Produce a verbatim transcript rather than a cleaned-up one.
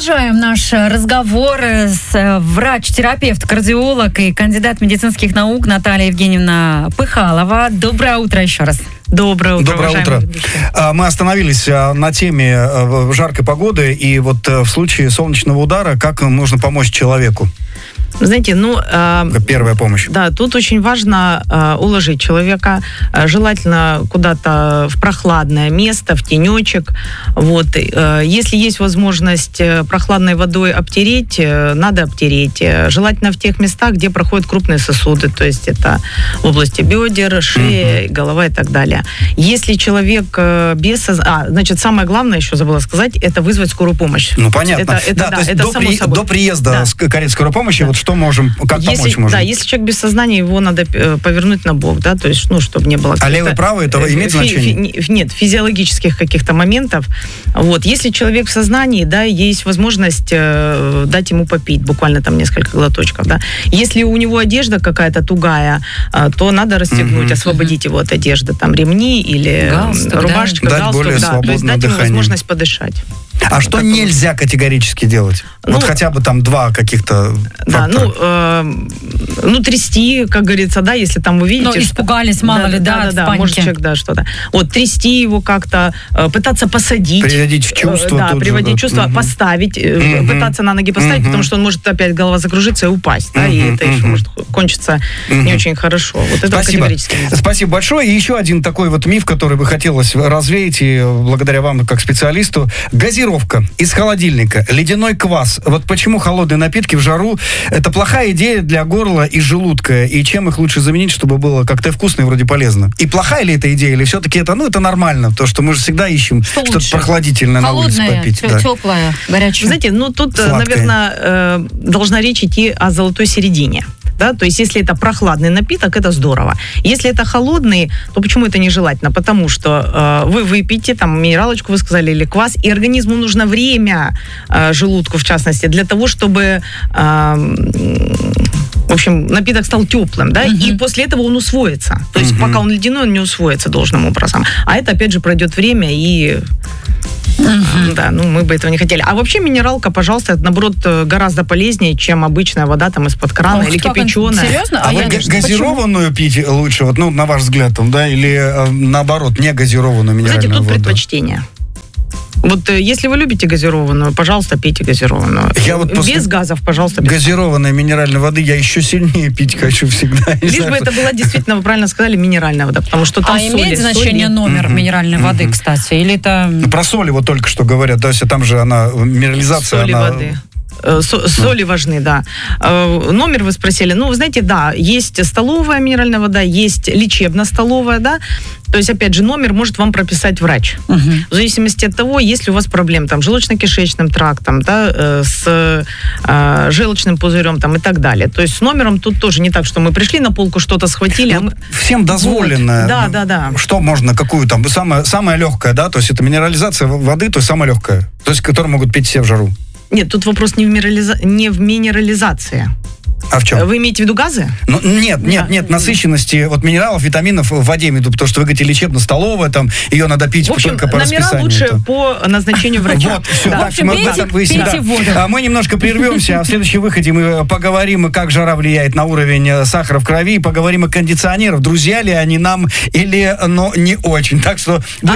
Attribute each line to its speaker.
Speaker 1: Продолжаем наш разговор с врач-терапевт, кардиолог и кандидат медицинских наук Наталья Евгеньевна Пыхалова. Доброе утро еще раз.
Speaker 2: Доброе утро,
Speaker 3: Доброе утро. Мы остановились на теме жаркой погоды, и вот в случае солнечного удара, как можно помочь человеку?
Speaker 2: Знаете, ну... Э,
Speaker 3: Первая помощь.
Speaker 2: Да, тут очень важно э, уложить человека, э, желательно куда-то в прохладное место, в тенечек. Вот. Э, если есть возможность прохладной водой обтереть, э, надо обтереть. Желательно в тех местах, где проходят крупные сосуды, то есть это в области бедер, шеи, uh-huh. голова и так далее. Если человек э, без сознания... А, значит, самое главное, еще забыла сказать, это вызвать скорую помощь.
Speaker 3: Ну, понятно.
Speaker 2: Это, это,
Speaker 3: да,
Speaker 2: да,
Speaker 3: то есть
Speaker 2: это
Speaker 3: до,
Speaker 2: само
Speaker 3: при,
Speaker 2: собой.
Speaker 3: до приезда
Speaker 2: да.
Speaker 3: кареты скорой помощи,
Speaker 2: да.
Speaker 3: вот что можем, как
Speaker 2: если,
Speaker 3: помочь можем?
Speaker 2: Да, если человек без сознания, его надо повернуть на бок, да, то есть, ну, чтобы не было...
Speaker 3: А левый, правый, это имеет
Speaker 2: фи-
Speaker 3: значение?
Speaker 2: Фи- нет, физиологических каких-то моментов. Вот, если человек в сознании, да, есть возможность э, дать ему попить, буквально там несколько глоточков, да. Если у него одежда какая-то тугая, э, то надо расстегнуть, mm-hmm. освободить его от одежды, там, ремни или галстук, рубашечка,
Speaker 3: да?
Speaker 2: галстук,
Speaker 3: дать более
Speaker 2: да, то есть дать ему возможность подышать.
Speaker 3: А что
Speaker 2: Такого.
Speaker 3: нельзя категорически делать?
Speaker 2: Ну,
Speaker 3: вот хотя бы там два каких-то
Speaker 2: Да,
Speaker 3: фактора.
Speaker 2: ну, э, ну, трясти, как говорится, да, если там вы видите...
Speaker 1: Ну, испугались,
Speaker 2: что...
Speaker 1: мало
Speaker 2: да,
Speaker 1: ли, да,
Speaker 2: да,
Speaker 1: от
Speaker 2: да,
Speaker 1: паники.
Speaker 2: может человек, да, что-то. Вот, трясти его как-то, э, пытаться посадить.
Speaker 3: Приводить в чувство.
Speaker 2: Да, приводить
Speaker 3: же,
Speaker 2: в чувство,
Speaker 3: угу.
Speaker 2: поставить,
Speaker 3: Угу.
Speaker 2: пытаться на ноги поставить,
Speaker 3: угу.
Speaker 2: потому что он может опять голова закружиться и упасть, да,
Speaker 3: угу.
Speaker 2: и это еще
Speaker 3: угу.
Speaker 2: может кончиться угу. не очень хорошо. Вот это
Speaker 3: Спасибо.
Speaker 2: категорически нельзя.
Speaker 3: Спасибо большое. И еще один такой вот миф, который бы хотелось развеять, и благодаря вам, как специалисту. Газировка из холодильника, ледяной квас. Вот почему холодные напитки в жару – это плохая идея для горла и желудка, и чем их лучше заменить, чтобы было как-то вкусно и вроде полезно? И плохая ли эта идея, или все-таки это, ну, это нормально, потому что мы же всегда ищем что что-то прохладительное на улице попить.
Speaker 1: Холодное,
Speaker 3: да.
Speaker 1: теплое, горячее.
Speaker 2: Знаете, ну, тут,
Speaker 3: Сладкое.
Speaker 2: наверное, э, должна речь идти о золотой середине. Да? То есть, если это прохладный напиток, это здорово. Если это холодный, то почему это нежелательно? Потому что э, вы выпьете, там, минералочку, вы сказали, или квас, и организму нужно время, э, желудку, в частности, для того, чтобы... Э, в общем, напиток стал теплым, да, uh-huh. и после этого он усвоится. То есть, uh-huh. пока он ледяной, он не усвоится должным образом. А это, опять же, пройдет время, и... Uh-huh. Да, ну мы бы этого не хотели. А вообще минералка, пожалуйста, это, наоборот, гораздо полезнее, чем обычная вода там из-под крана. Ох, или кипяченая.
Speaker 1: Серьезно?
Speaker 3: А, а вы
Speaker 1: я...
Speaker 3: газированную
Speaker 1: Почему?
Speaker 3: пить лучше, вот, ну, на ваш взгляд, там, да, или э, наоборот, не газированную минеральную
Speaker 2: Знаете, тут
Speaker 3: воду?
Speaker 2: предпочтение. Вот если вы любите газированную, пожалуйста, пейте газированную.
Speaker 3: Я вот после
Speaker 2: без газов, пожалуйста, без
Speaker 3: газированной минеральной воды я еще сильнее пить хочу всегда.
Speaker 2: Лишь бы это была действительно, вы правильно сказали, минеральная вода, потому что там
Speaker 1: а
Speaker 2: соли.
Speaker 1: имеет значение
Speaker 2: соли.
Speaker 1: номер
Speaker 3: угу.
Speaker 1: минеральной
Speaker 3: угу.
Speaker 1: воды, кстати? Или это...
Speaker 3: Ну, про соль вот только что говорят, да, там же она, минерализация,
Speaker 2: Соли
Speaker 3: она...
Speaker 2: воды. Со- соли важны, да. Номер вы спросили. Ну, вы знаете, да, есть столовая минеральная вода, есть лечебно-столовая, да. То есть, опять же, номер может вам прописать врач.
Speaker 1: Угу.
Speaker 2: В зависимости от того, есть ли у вас проблемы там, с желудочно-кишечным трактом, да, с э, желчным пузырем там, и так далее. То есть с номером тут тоже не так, что мы пришли на полку, что-то схватили.
Speaker 3: Ну,
Speaker 2: а мы...
Speaker 3: Всем дозволено.
Speaker 2: Вот. Да, да, да.
Speaker 3: Что можно, какую там, самая, самая легкая, да, то есть это минерализация воды, то есть самая легкая, то есть которую могут пить все в жару.
Speaker 2: Нет, тут вопрос не в, минерализа... не в минерализации.
Speaker 3: А в чем?
Speaker 2: Вы имеете в виду газы?
Speaker 3: Ну, нет, нет, нет, насыщенности вот минералов, витаминов в воде имею в виду, потому что вы говорите лечебно-столовая, там, ее надо пить
Speaker 2: в общем,
Speaker 3: только по
Speaker 2: номера
Speaker 3: расписанию.
Speaker 2: лучше
Speaker 3: там.
Speaker 2: по назначению врача.
Speaker 3: Вот, все,
Speaker 2: Да.
Speaker 3: так,
Speaker 1: В общем,
Speaker 3: мы
Speaker 1: пейте,
Speaker 3: об этом выясним.
Speaker 1: пейте
Speaker 3: Да.
Speaker 1: воду.
Speaker 3: А мы немножко прервемся, а в следующем выходе мы поговорим, как жара влияет на уровень сахара в крови, и поговорим о кондиционерах, друзья ли они нам или, но не очень. Так что...